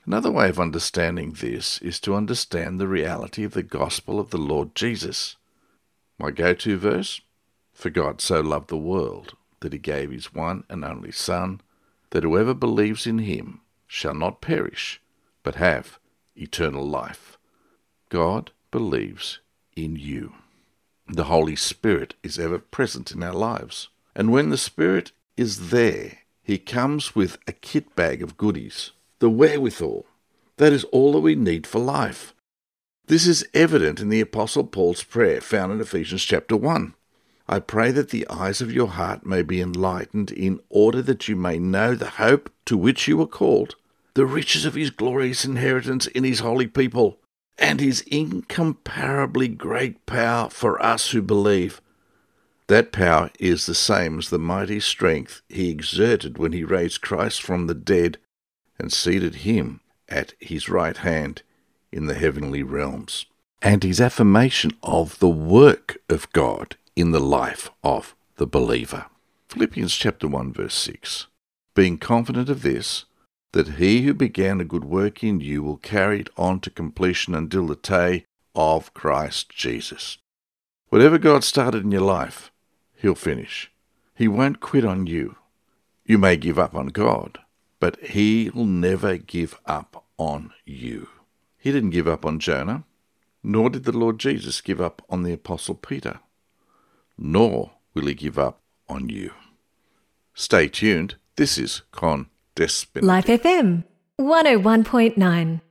Another way of understanding this is to understand the reality of the gospel of the Lord Jesus. My go-to verse? For God so loved the world that he gave his one and only Son, that whoever believes in him shall not perish, but have eternal life. God believes in you. The Holy Spirit is ever present in our lives. And when the Spirit is there, he comes with a kit bag of goodies, the wherewithal. That is all that we need for life. This is evident in the Apostle Paul's prayer found in Ephesians chapter 1. I pray that the eyes of your heart may be enlightened in order that you may know the hope to which you were called, the riches of his glorious inheritance in his holy people, and his incomparably great power for us who believe. That power is the same as the mighty strength he exerted when he raised Christ from the dead and seated him at his right hand in the heavenly realms, and his affirmation of the work of God in the life of the believer. Philippians chapter 1 verse 6. Being confident of this, that he who began a good work in you will carry it on to completion until the day of Christ Jesus. Whatever God started in your life, he'll finish. He won't quit on you. You may give up on God, but he'll never give up on you. He didn't give up on Jonah, nor did the Lord Jesus give up on the Apostle Peter, nor will he give up on you. Stay tuned. This is Con Despinity. Life FM 101.9.